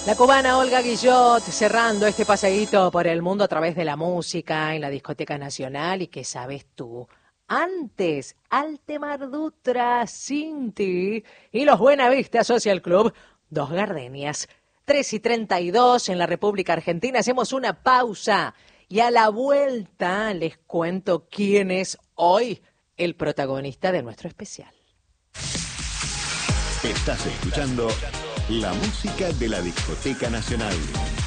La cubana Olga Guillot cerrando este paseíto por el mundo a través de la música en la Discoteca Nacional. ¿Y qué sabes tú? Antes, Altemar Dutra, Sinti y los Buenavista Social Club, Dos Gardenias. 3:32 en la República Argentina. Hacemos una pausa y a la vuelta les cuento quién es hoy el protagonista de nuestro especial. Estás escuchando la música de la Discoteca Nacional.